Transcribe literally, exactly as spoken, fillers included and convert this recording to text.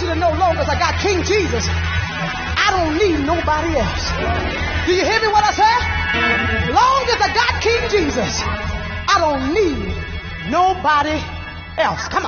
to know long as I got King Jesus, I don't need nobody else. Do you hear me what I say? Long as I got King Jesus, I don't need nobody else. Come on.